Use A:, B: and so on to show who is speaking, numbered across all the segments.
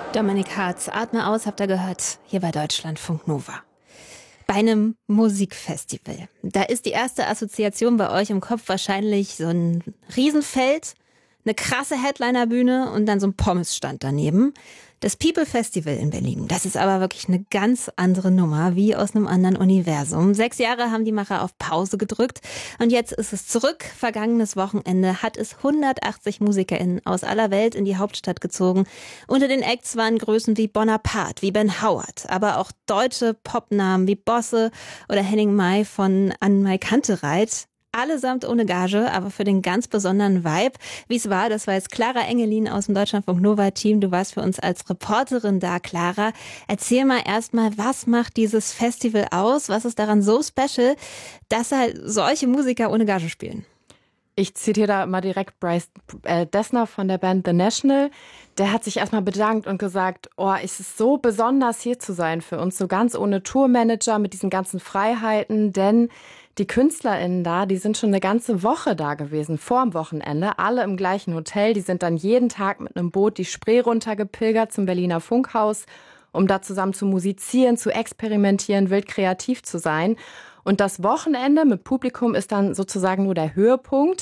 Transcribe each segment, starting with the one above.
A: Dominik Hartz, Atme aus, habt ihr gehört, hier bei Deutschlandfunk Nova. Bei einem Musikfestival. Da ist die erste Assoziation bei euch im Kopf wahrscheinlich so ein Riesenfeld, eine krasse Headlinerbühne und dann so ein Pommesstand daneben. Das People Festival in Berlin, das ist aber wirklich eine ganz andere Nummer, wie aus einem anderen Universum. 6 Jahre haben die Macher auf Pause gedrückt und jetzt ist es zurück. Vergangenes Wochenende hat es 180 MusikerInnen aus aller Welt in die Hauptstadt gezogen. Unter den Acts waren Größen wie Bonaparte, wie Ben Howard, aber auch deutsche Popnamen wie Bosse oder Henning May von Anne-Mai Kantereit. Allesamt ohne Gage, aber für den ganz besonderen Vibe. Wie es war, das war jetzt Clara Engelin aus dem Deutschlandfunk Nova Team. Du warst für uns als Reporterin da, Clara. Erzähl mal erstmal, was macht dieses Festival aus? Was ist daran so special, dass halt solche Musiker ohne Gage spielen?
B: Ich zitiere da mal direkt Bryce Dessner von der Band The National. Der hat sich erstmal bedankt und gesagt, es ist so besonders hier zu sein für uns, so ganz ohne Tourmanager mit diesen ganzen Freiheiten, denn die KünstlerInnen da, die sind schon eine ganze Woche da gewesen, vorm Wochenende, alle im gleichen Hotel. Die sind dann jeden Tag mit einem Boot die Spree runtergepilgert zum Berliner Funkhaus, um da zusammen zu musizieren, zu experimentieren, wild kreativ zu sein. Und das Wochenende mit Publikum ist dann sozusagen nur der Höhepunkt,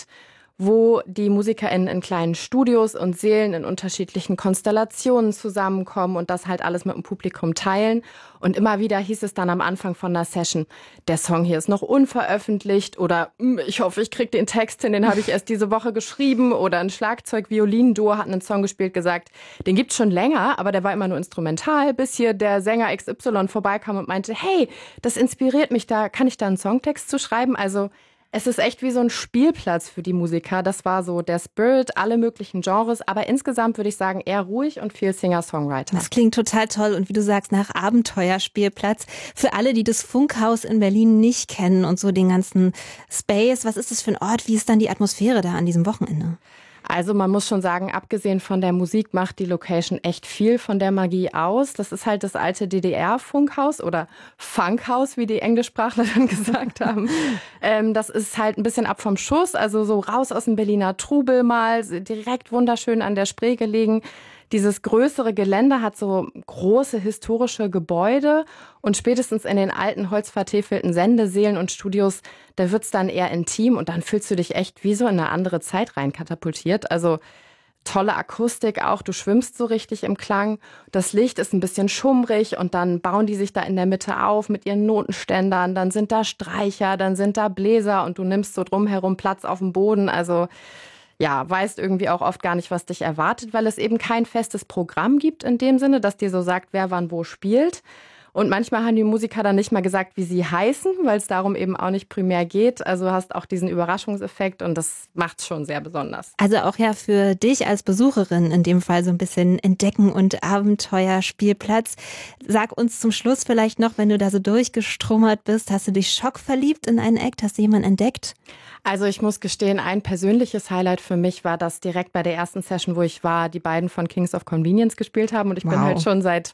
B: wo die MusikerInnen in kleinen Studios und Sälen in unterschiedlichen Konstellationen zusammenkommen und das halt alles mit dem Publikum teilen. Und immer wieder hieß es dann am Anfang von der Session, der Song hier ist noch unveröffentlicht oder ich hoffe, ich krieg den Text hin, den habe ich erst diese Woche geschrieben. Oder ein Schlagzeug-Violin-Duo hat einen Song gespielt, gesagt, den gibt's schon länger, aber der war immer nur instrumental, bis hier der Sänger XY vorbeikam und meinte, hey, das inspiriert mich, da kann ich da einen Songtext zu schreiben. Also es ist echt wie so ein Spielplatz für die Musiker. Das war so der Spirit, alle möglichen Genres. Aber insgesamt würde ich sagen, eher ruhig und viel Singer-Songwriter.
A: Das klingt total toll. Und wie du sagst, nach Abenteuerspielplatz. Für alle, die das Funkhaus in Berlin nicht kennen und so den ganzen Space, was ist das für ein Ort? Wie ist dann die Atmosphäre da an diesem Wochenende?
B: Also man muss schon sagen, abgesehen von der Musik macht die Location echt viel von der Magie aus. Das ist halt das alte DDR-Funkhaus oder Funkhaus, wie die Englischsprachler dann gesagt haben. Das ist halt ein bisschen ab vom Schuss, also so raus aus dem Berliner Trubel mal, direkt wunderschön an der Spree gelegen. Dieses größere Gelände hat so große historische Gebäude und spätestens in den alten holzvertäfelten Sendesälen und Studios, da wird's dann eher intim und dann fühlst du dich echt wie so in eine andere Zeit rein katapultiert. Also tolle Akustik auch, du schwimmst so richtig im Klang. Das Licht ist ein bisschen schummrig und dann bauen die sich da in der Mitte auf mit ihren Notenständern. Dann sind da Streicher, dann sind da Bläser und du nimmst so drumherum Platz auf dem Boden. Also ja, weißt irgendwie auch oft gar nicht, was dich erwartet, weil es eben kein festes Programm gibt in dem Sinne, dass dir so sagt, wer wann wo spielt. Und manchmal haben die Musiker dann nicht mal gesagt, wie sie heißen, weil es darum eben auch nicht primär geht. Also hast auch diesen Überraschungseffekt und das macht's schon sehr besonders.
A: Also auch ja für dich als Besucherin in dem Fall so ein bisschen Entdecken und Abenteuerspielplatz. Sag uns zum Schluss vielleicht noch, wenn du da so durchgestromert bist, hast du dich schockverliebt in einen Act? Hast du jemanden entdeckt?
B: Also ich muss gestehen, ein persönliches Highlight für mich war, dass direkt bei der ersten Session, wo ich war, die beiden von Kings of Convenience gespielt haben. Und ich bin halt schon seit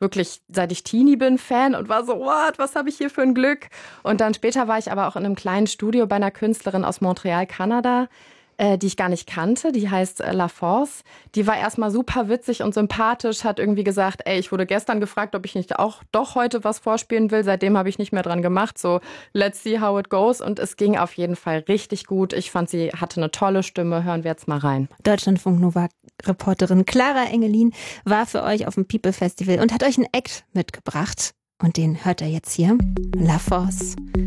B: ich Teenie bin, Fan und war so, what, was habe ich hier für ein Glück? Und dann später war ich aber auch in einem kleinen Studio bei einer Künstlerin aus Montreal, Kanada, die ich gar nicht kannte. Die heißt La Force. Die war erstmal super witzig und sympathisch, hat irgendwie gesagt, ich wurde gestern gefragt, ob ich nicht auch doch heute was vorspielen will. Seitdem habe ich nicht mehr dran gemacht. So, let's see how it goes. Und es ging auf jeden Fall richtig gut. Ich fand, sie hatte eine tolle Stimme. Hören wir jetzt mal rein.
A: Deutschlandfunk Nova Reporterin Clara Engelin war für euch auf dem People Festival und hat euch einen Act mitgebracht. Und den hört ihr jetzt hier. La Force.